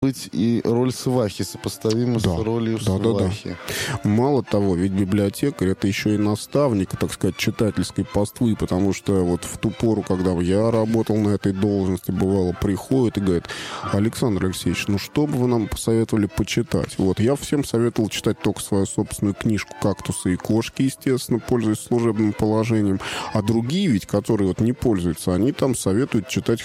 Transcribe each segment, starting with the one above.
быть и роль свахи сопоставима с ролью свахи. Мало того, ведь библиотекарь — это еще и наставник, так сказать, читательской паствы, потому что вот в ту пору, когда я работал на этой должности, бывало, приходит и говорит: Александр Алексеевич, ну что бы вы нам посоветовали почитать? Вот, я всем советовал читать только свою собственную книжку «Кактусы и кошки», естественно, пользуясь служебным положением, а другие ведь, которые вот не пользуются, они там советуют читать...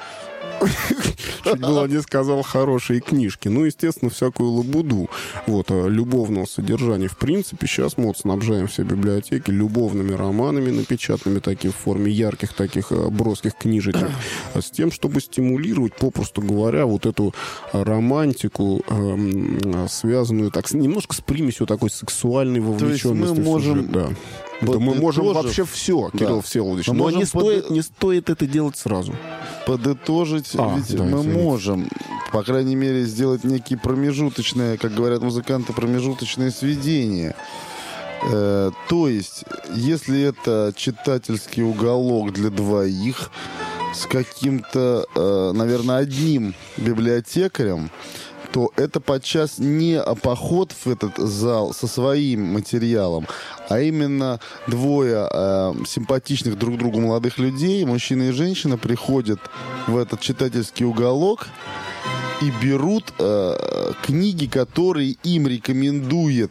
Чуть было не сказал хорошие книжки. Ну, естественно, всякую лабуду. Вот, любовного содержания. В принципе, сейчас мы вот снабжаем все библиотеки любовными романами, напечатанными такими в форме ярких таких броских книжечек, с тем, чтобы стимулировать, попросту говоря, вот эту романтику, связанную так немножко с примесью такой сексуальной вовлеченности. То есть мы можем... Да, мы можем вообще все, Кирилл Всеволодович. Но не стоит это делать сразу. Подытожить, мы можем, по крайней мере, сделать некие промежуточные, как говорят музыканты, промежуточные сведения. То есть, если это читательский уголок для двоих с каким-то, наверное, одним библиотекарем, то это подчас не поход в этот зал со своим материалом, а именно двое симпатичных друг другу молодых людей, мужчина и женщина, приходят в этот читательский уголок и берут книги, которые им рекомендует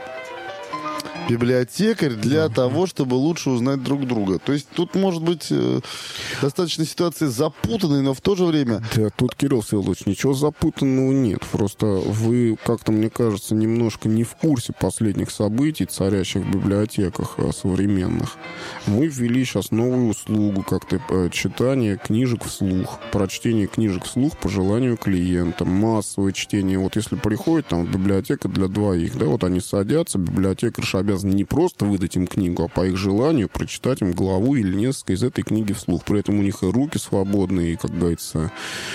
библиотекарь для того, чтобы лучше узнать друг друга. То есть тут может быть достаточно ситуация запутанная, но в то же время... Да, тут, Кирилл Всеволодович, ничего запутанного нет. Просто вы, как-то, мне кажется, немножко не в курсе последних событий, царящих в библиотеках современных. Мы ввели сейчас новую услугу, как-то читание книжек вслух, прочтение книжек вслух по желанию клиента, массовое чтение. Вот если приходит там библиотека для двоих, да, вот они садятся, библиотекарь обязан не просто выдать им книгу, а по их желанию прочитать им главу или несколько из этой книги вслух. При этом у них и руки свободные, и, как говорится,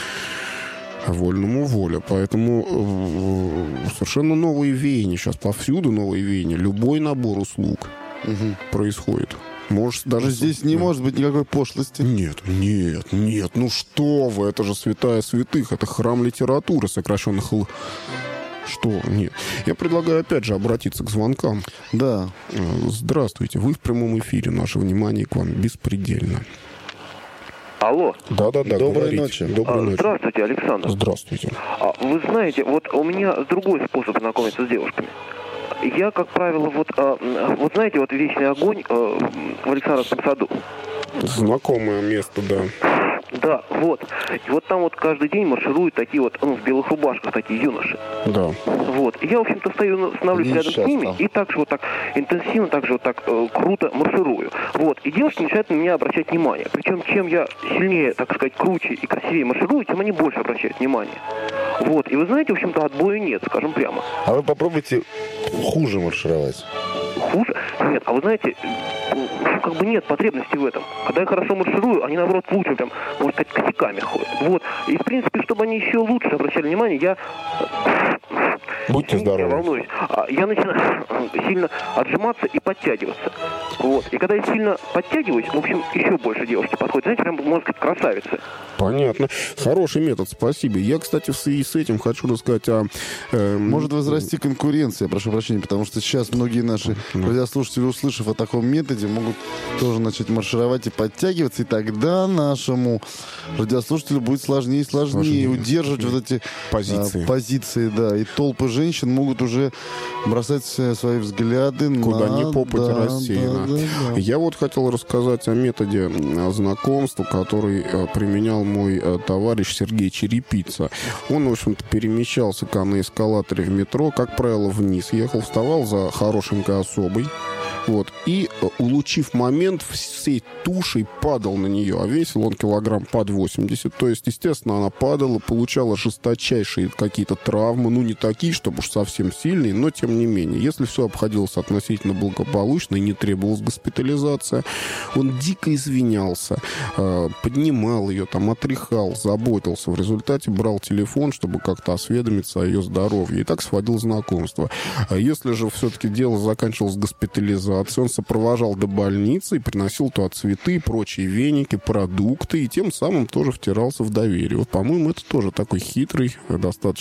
вольному воля. Поэтому совершенно новые веяния. Сейчас повсюду новые веяния. Любой набор услуг происходит. Может, даже здесь не может быть никакой пошлости. Нет. Ну что вы, это же святая святых. Это храм литературы, сокращенных Что? Нет. Я предлагаю, опять же, обратиться к звонкам. Да. Здравствуйте. Вы в прямом эфире. Наше внимание к вам беспредельно. Алло. Да. Доброй ночи. Здравствуйте, Александр. Здравствуйте. Вы знаете, вот у меня другой способ знакомиться с девушками. Я, как правило, вот знаете, вот «Вечный огонь» в Александровском саду. Знакомое место, да. Да, вот. И вот там вот каждый день маршируют такие вот, в белых рубашках такие юноши. Да. Вот. И я, в общем-то, становлюсь рядом с ними и так же вот так интенсивно, так же вот так круто марширую. Вот. И девушки начинают на меня обращать внимание. Причем, чем я сильнее, так сказать, круче и красивее марширую, тем они больше обращают внимание. Вот. И вы знаете, в общем-то, отбоя нет, скажем прямо. А вы попробуйте хуже маршировать. Хуже? Нет, а вы знаете, как бы нет потребности в этом. Когда я хорошо марширую, они, наоборот, лучше, прям, можно сказать, косяками ходят. Вот. И, в принципе, чтобы они еще лучше обращали внимание, я... Будьте здоровы. Я волнуюсь. Я начинаю сильно отжиматься и подтягиваться. Вот. И когда я сильно подтягиваюсь, в общем, еще больше девушки подходят. Знаете, прям, можно сказать, красавицы. Понятно. Хороший метод, спасибо. Я, кстати, в связи с этим хочу рассказать о... Может возрасти конкуренция, прошу прощения, потому что сейчас многие наши радиослушатели, услышав о таком методе, могут тоже начать маршировать и подтягиваться, и тогда нашему радиослушателю будет сложнее и сложнее удерживать вот эти позиции, да. И толпы женщин могут уже бросать свои взгляды куда ни попадь рассеяно. Да. Я вот хотел рассказать о методе знакомства, который применял мой товарищ Сергей Черепица. Он, в общем-то, перемещался на эскалаторе в метро, как правило, вниз ехал, вставал за хорошенькой особой. Вот. И, улучив момент, всей тушей падал на нее. А весил он килограмм под 80. То есть, естественно, она падала, получала жесточайшие какие-то травмы. Ну, не такие, чтобы уж совсем сильные, но тем не менее. Если все обходилось относительно благополучно и не требовалась госпитализация, он дико извинялся, поднимал ее, там, отряхал, заботился. В результате брал телефон, чтобы как-то осведомиться о ее здоровье. И так сводил знакомство. А если же все-таки дело заканчивалось госпитализацией, организации, он сопровождал до больницы и приносил туда цветы, прочие веники, продукты, и тем самым тоже втирался в доверие. Вот, по-моему, это тоже такой хитрый, достаточно